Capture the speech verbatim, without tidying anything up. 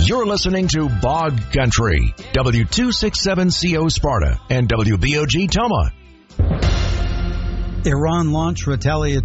You're listening to Bog Country, W two sixty-seven C O Sparta and W B O G Toma. Iran launched retaliatory